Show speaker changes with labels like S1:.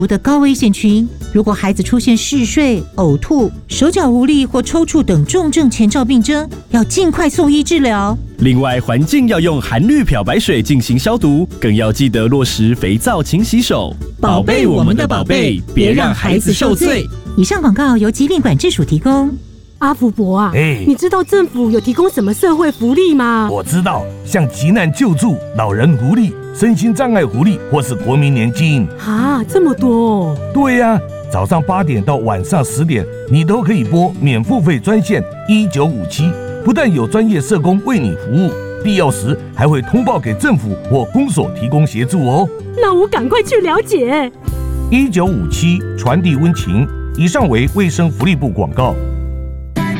S1: 的高危险群，如果孩子出现嗜睡、呕吐、手脚无力或抽搐等重症前兆病征，要尽快送医治疗。
S2: 另外，环境要用含氯漂白水进行消毒，更要记得落实肥皂勤洗手，
S1: 宝贝我们的宝贝，别让孩子受罪。以上广告由疾病管制署提供。
S3: 阿福伯啊，你知道政府有提供什么社会福利吗？
S4: 我知道，像急难救助、老人福利、身心障碍福利，或是国民年金。
S3: 啊，这么多哦！
S4: 对呀，早上8点到晚上10点，你都可以拨免付费专线1957，不但有专业社工为你服务，必要时还会通报给政府或公所提供协助哦。
S3: 那我赶快去了解。
S4: 1957传递温情。以上为卫生福利部广告。